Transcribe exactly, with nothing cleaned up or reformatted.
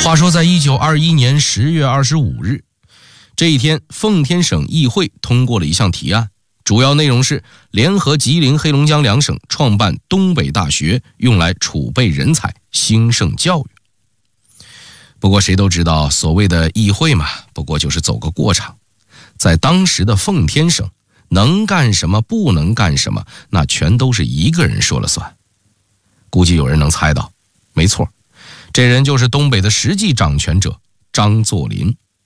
话说在一九二一年十月二十五日，这一天奉天省议会通过了一项提案，主要内容是联合吉林、黑龙江两省创办东北大学，用来储备人才，兴盛教育。不过谁都知道，所谓的议会嘛，不过就是走个过场。在当时的奉天省，能干什么不能干什么，那全都是一个人说了算。估计有人能猜到，没错，这人就是东北的实际掌权者张作霖。